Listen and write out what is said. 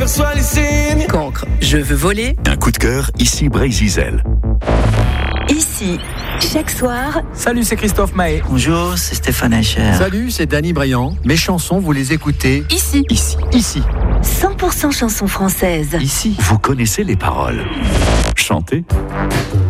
perçois les signes. Cancre, je veux voler. Un coup de cœur, ici Bray-Zizel. Ici, chaque soir. Salut, c'est Christophe Maé. Bonjour, c'est Stéphane Eicher. Salut, c'est Danny Briand. Mes chansons, vous les écoutez Ici. Ici. 100% chansons françaises. Ici. Vous connaissez les paroles. Chantez.